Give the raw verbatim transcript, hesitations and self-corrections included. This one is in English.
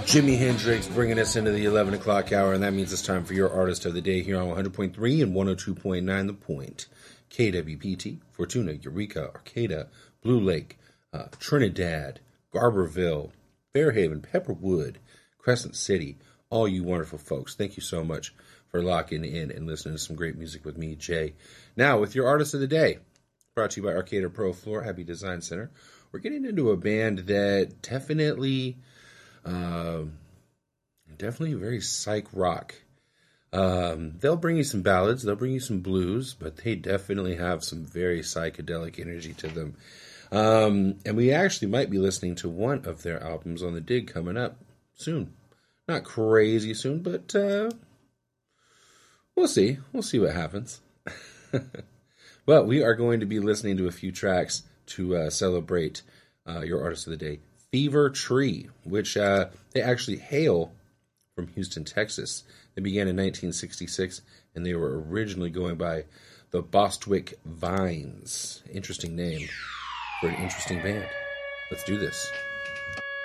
Jimi Hendrix bringing us into the eleven o'clock hour, and that means it's time for your artist of the day here on one hundred point three and one oh two point nine The Point. K W P T, Fortuna, Eureka, Arcata, Blue Lake, uh, Trinidad, Garberville, Fairhaven, Pepperwood, Crescent City, all you wonderful folks. Thank you so much for locking in and listening to some great music with me, Jay. Now, with your artist of the day, brought to you by Arcata Pro Floor, Happy Design Center, we're getting into a band that definitely... Uh, definitely very psych rock. Um, they'll bring you some ballads, they'll bring you some blues, but they definitely have some very psychedelic energy to them. Um, and we actually might be listening to one of their albums on the Dig coming up soon. Not crazy soon, but uh, we'll see. We'll see what happens. But we are going to be listening to a few tracks to uh, celebrate uh, your artist of the day. Fever Tree, which uh, they actually hail from Houston, Texas. They began in nineteen sixty-six, and they were originally going by the Bostwick Vines. Interesting name for an interesting band. Let's do this.